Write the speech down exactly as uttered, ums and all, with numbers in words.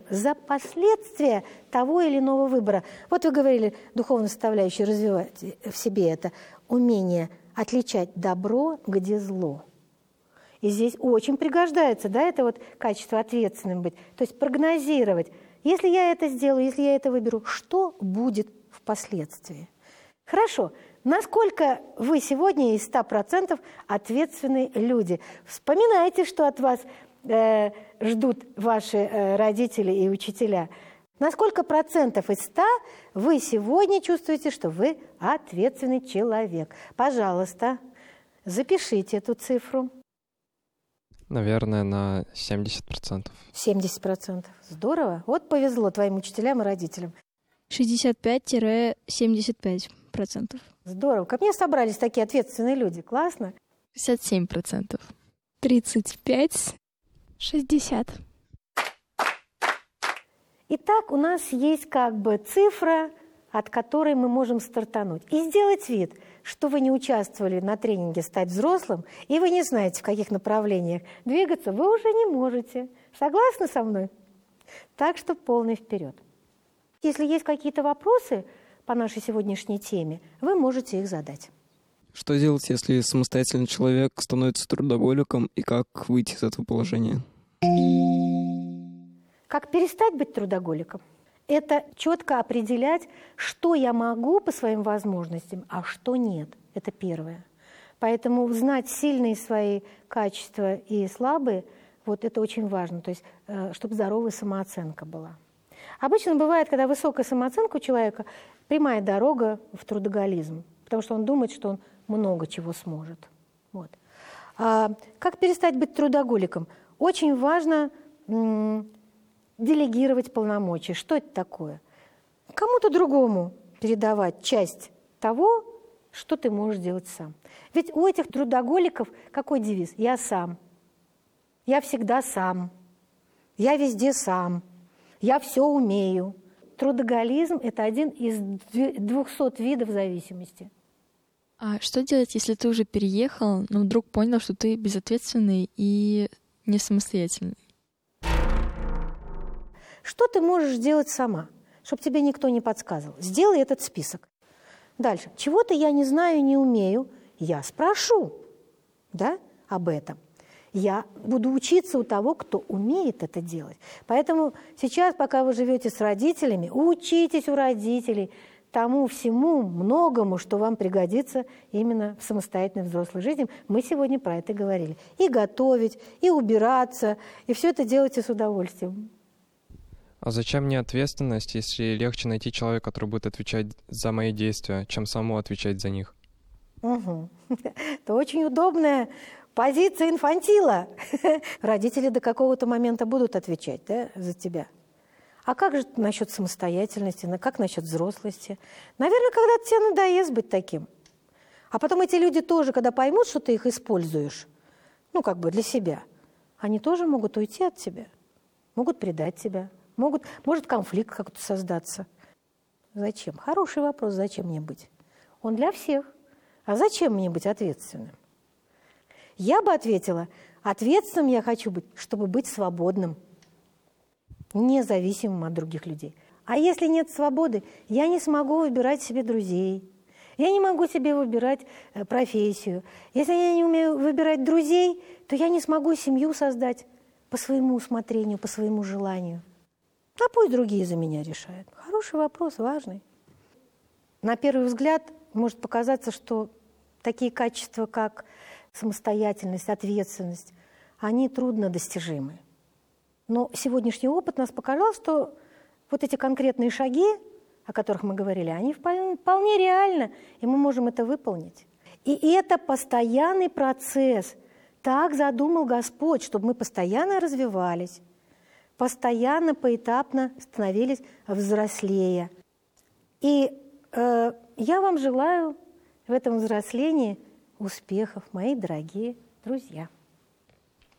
за последствия того или иного выбора. Вот вы говорили, духовная составляющая развивать в себе это умение отличать добро, где зло. И здесь очень пригождается, да, это вот качество ответственным быть. То есть прогнозировать, если я это сделаю, если я это выберу, что будет впоследствии. Хорошо. Насколько вы сегодня из ста процентов ответственные люди? Вспоминайте, что от вас э, ждут ваши э, родители и учителя. На сколько процентов из ста вы сегодня чувствуете, что вы ответственный человек? Пожалуйста, запишите эту цифру. Наверное, на семьдесят процентов. семьдесят процентов. Здорово. Вот повезло твоим учителям и родителям. шестьдесят пять — семьдесят пять процентов. Здорово. Ко мне собрались такие ответственные люди. Классно. шестьдесят семь процентов. тридцать пять — шестьдесят. Итак, у нас есть как бы цифра, от которой мы можем стартануть. И сделать вид, что вы не участвовали на тренинге «Стать взрослым», и вы не знаете, в каких направлениях двигаться, вы уже не можете. Согласны со мной? Так что полный вперед. Если есть какие-то вопросы по нашей сегодняшней теме, вы можете их задать. Что делать, если самостоятельный человек становится трудоголиком, и как выйти из этого положения? Как перестать быть трудоголиком? Это четко определять, что я могу по своим возможностям, а что нет. Это первое. Поэтому знать сильные свои качества и слабые, вот это очень важно. То есть, чтобы здоровая самооценка была. Обычно бывает, когда высокая самооценка у человека, прямая дорога в трудоголизм, потому что он думает, что он много чего сможет. Вот. А как перестать быть трудоголиком? Очень важно м- делегировать полномочия. Что это такое? Кому-то другому передавать часть того, что ты можешь делать сам. Ведь у этих трудоголиков какой девиз? Я сам. Я всегда сам. Я везде сам. Я все умею. Трудоголизм – это один из двухсот видов зависимости. А что делать, если ты уже переехал, но вдруг понял, что ты безответственный и не самостоятельный? Что ты можешь сделать сама, чтобы тебе никто не подсказывал? Сделай этот список. Дальше. Чего-то я не знаю, не умею. Я спрошу, да, об этом. Я буду учиться у того, кто умеет это делать. Поэтому сейчас, пока вы живете с родителями, учитесь у родителей тому всему, многому, что вам пригодится именно в самостоятельной взрослой жизни. Мы сегодня про это говорили. И готовить, и убираться, и все это делайте с удовольствием. А зачем мне ответственность, если легче найти человека, который будет отвечать за мои действия, чем самому отвечать за них? Угу. Это очень удобная позиция инфантила. Родители до какого-то момента будут отвечать, да, за тебя. А как же насчет самостоятельности, как насчет взрослости? Наверное, когда тебе надоест быть таким. А потом эти люди тоже, когда поймут, что ты их используешь, ну, как бы для себя, они тоже могут уйти от тебя, могут предать тебя, могут, может конфликт как-то создаться. Зачем? Хороший вопрос, зачем мне быть? Он для всех. А зачем мне быть ответственным? Я бы ответила, ответственным я хочу быть, чтобы быть свободным, независимым от других людей. А если нет свободы, я не смогу выбирать себе друзей, я не могу себе выбирать профессию. Если я не умею выбирать друзей, то я не смогу семью создать по своему усмотрению, по своему желанию. А пусть другие за меня решают. Хороший вопрос, важный. На первый взгляд может показаться, что такие качества, как самостоятельность, ответственность, они труднодостижимы. Но сегодняшний опыт нас показал, что вот эти конкретные шаги, о которых мы говорили, они вполне реальны, и мы можем это выполнить. И это постоянный процесс. Так задумал Господь, чтобы мы постоянно развивались, постоянно, поэтапно становились взрослее. И э, я вам желаю в этом взрослении успехов, мои дорогие друзья.